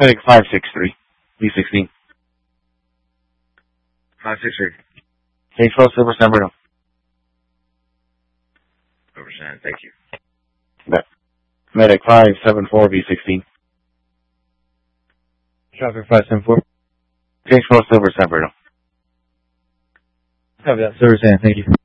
Medic 563, B16. 563. Case 12, Silver San Bruno. Over San, thank you. Medic 574, B16. Traffic 574. Case 12, Silver San Bruno. Copy that, Silver San, thank you.